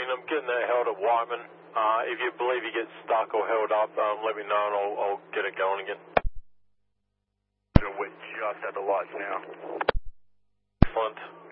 I'm getting that held at Whiteman. If you believe he gets stuck or held up, let me know and I'll get it going again. We're just at the lights now. Excellent.